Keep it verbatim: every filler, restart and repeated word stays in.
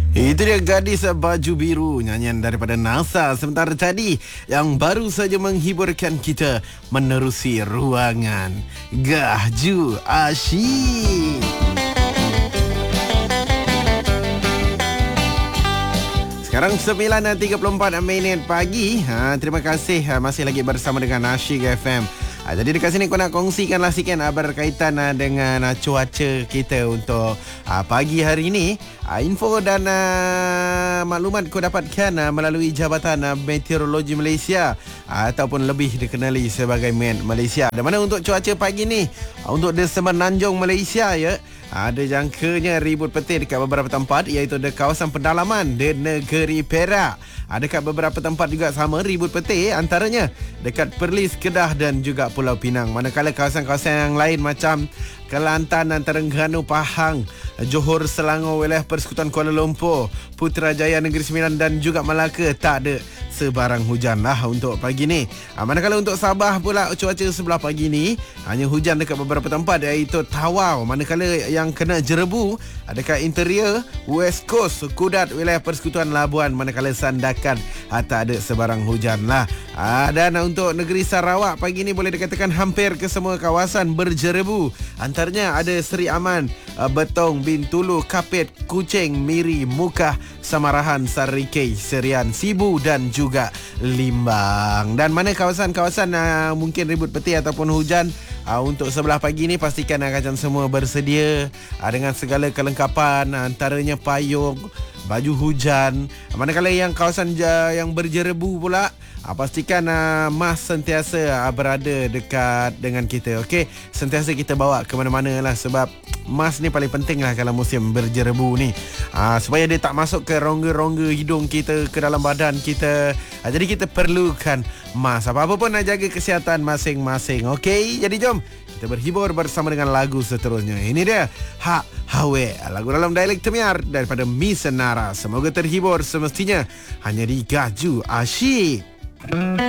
Itu dia Gadis Baju Biru, nyanyian daripada NASA. Sementara tadi yang baru saja menghiburkan kita menerusi ruangan Gaju Asyik. Sekarang sembilan tiga puluh empat minit pagi. ha, Terima kasih ha, masih lagi bersama dengan Asyik F M. ha, Jadi dekat sini aku nak kongsikanlah sikit ha, berkaitan ha, dengan ha, cuaca kita untuk ha, pagi hari ini. ha, Info dan ha, maklumat kau dapatkan ha, melalui Jabatan ha, Meteorologi Malaysia, ha, ataupun lebih dikenali sebagai Met Malaysia. Di mana untuk cuaca pagi ni ha, untuk di Semenanjung Malaysia ya, ada jangkanya ribut petir dekat beberapa tempat, iaitu di kawasan pedalaman di negeri Perak. Ada dekat beberapa tempat juga sama ribut petir, antaranya dekat Perlis, Kedah dan juga Pulau Pinang. Manakala kawasan-kawasan yang lain macam Kelantan dan Terengganu, Pahang, Johor, Selangor, wilayah Persekutuan Kuala Lumpur, Putrajaya, Negeri Sembilan dan juga Melaka tak ada sebarang hujan lah untuk pagi ni. Ha, manakala untuk Sabah pula cuaca sebelah pagi ni hanya hujan dekat beberapa tempat, iaitu Tawau. Manakala yang kena jerebu dekat interior West Coast, Kudat, wilayah Persekutuan Labuan. Manakala Sandakan ha, tak ada sebarang hujan lah. Ha, dan untuk negeri Sarawak pagi ni boleh dikatakan hampir ke semua kawasan berjerebu. Antaranya ada Seri Aman, Betong, Bintulu, Kapit, Kuching, Miri, Mukah, Samarahan, Sarikei, Serian, Sibu dan juga Limbang. Dan mana kawasan-kawasan uh, mungkin ribut petir ataupun hujan, uh, untuk sebelah pagi ni pastikan akan semua bersedia uh, dengan segala kelengkapan, uh, antaranya payung, baju hujan. Manakala yang kawasan uh, yang berjerebu pula, uh, pastikan uh, mask sentiasa uh, berada dekat dengan kita. Okey, sentiasa kita bawa ke mana-mana lah, sebab mask ni paling penting lah kalau musim berjerebu ni, uh, supaya dia tak masuk ke rongga-rongga hidung kita, ke dalam badan kita. uh, Jadi kita perlukan mask. Apa-apa pun nak jaga kesihatan masing-masing. Okey, jadi jom kita berhibur bersama dengan lagu seterusnya. Ini dia Hak Hawe, lagu dalam dialek Temiar daripada Miss Nara. Semoga terhibur semestinya hanya di Gaju Asyik.